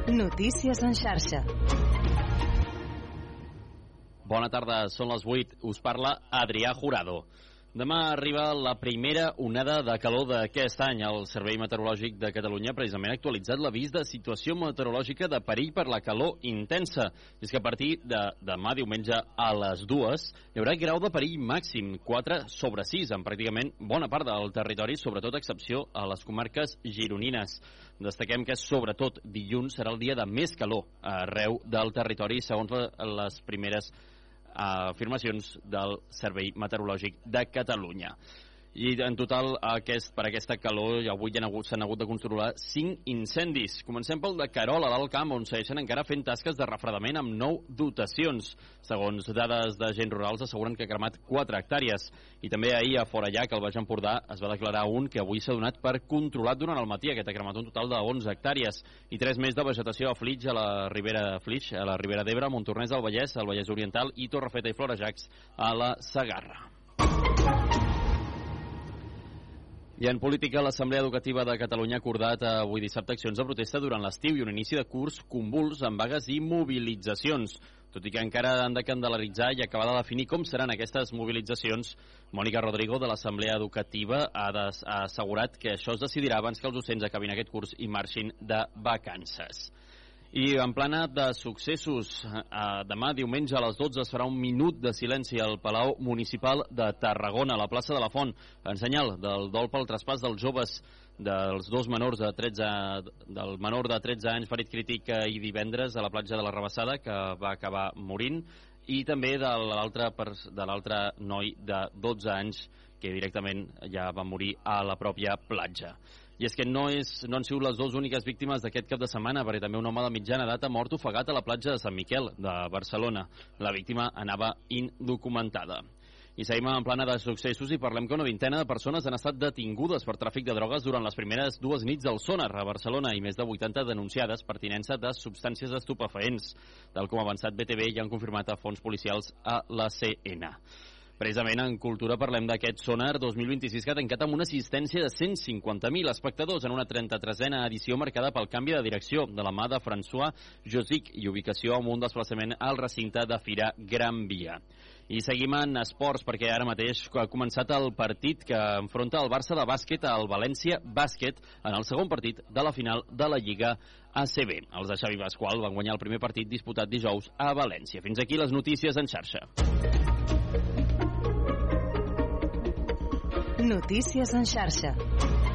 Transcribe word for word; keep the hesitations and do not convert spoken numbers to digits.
Notícies en xarxa. Bona tarda, són les vuit. Us parla Adrià Jurado. Demà arriba la primera onada de calor d'aquest any. El Servei Meteorològic de Catalunya precisament ha actualitzat l'avís de situació meteorològica de perill per la calor intensa. És que a partir de demà diumenge a les dues hi haurà grau de perill màxim quatre sobre sis en pràcticament bona part del territori, sobretot a excepció a les comarques gironines. Destaquem que sobretot dilluns serà el dia de més calor arreu del territori, segons les primeres afirmacions del Servei Meteorològic de Catalunya. I en total, aquest, per aquesta calor, avui s'han hagut de controlar cinc incendis. Comencem pel de Querol, a l'Alt Camp, on segueixen encara fent tasques de refredament amb nou dotacions. Segons dades d'agents rurals, asseguren que ha cremat quatre hectàrees. I també ahir a Forallac, al Baix Empordà, es va declarar un que avui s'ha donat per controlat durant el matí. Aquest ha cremat un total de onze hectàrees. I tres més de vegetació a Flix, a la Ribera Flix, a la Ribera d'Ebre, Montornès del Vallès, al Vallès Oriental i Torrefeta i Florejacs a la Segarra. I en política, l'Assemblea Educativa de Catalunya ha acordat avui dissabte accions de protesta durant l'estiu i un inici de curs convuls amb vagues i mobilitzacions. Tot i que encara han de calendaritzar i acabar de definir com seran aquestes mobilitzacions, Mònica Rodrigo, de l'Assemblea Educativa, ha, des, ha assegurat que això es decidirà abans que els docents acabin aquest curs i marxin de vacances. I en plana de successos, eh, demà diumenge a les dotze es farà un minut de silenci al Palau Municipal de Tarragona, a la plaça de la Font, en senyal del dol pel traspàs dels joves dels dos menors de tretze, del menor de tretze anys ferit crític i divendres a la platja de la Rabassada, que va acabar morint, i també de l'altre de l'altre noi de dotze anys que directament ja va morir a la pròpia platja. I és que no, és, no han sigut les dues úniques víctimes d'aquest cap de setmana, perquè també un home de mitjana edat ha mort ofegat a la platja de Sant Miquel, de Barcelona. La víctima anava indocumentada. I seguim en plana de successos i parlem que una vintena de persones han estat detingudes per tràfic de drogues durant les primeres dues nits del Sonar a Barcelona i més de vuitanta denunciades per tinença de substàncies estupefaents. Tal com ha avançat B T V i han confirmat a fons policials a la C N. Precisament en cultura parlem d'aquest Sonar dos mil vint-i-sis que ha tancat amb una assistència de cent cinquanta mil espectadors en una trenta-tresena edició marcada pel canvi de direcció de la mà de François Josic i ubicació amb un desplaçament al recinte de Fira Gran Via. I seguim en esports perquè ara mateix ha començat el partit que enfronta el Barça de bàsquet al València Bàsquet en el segon partit de la final de la Lliga A C B. Els de Xavi Pasqual van guanyar el primer partit disputat dijous a València. Fins aquí les notícies en xarxa. Notícies en xarxa.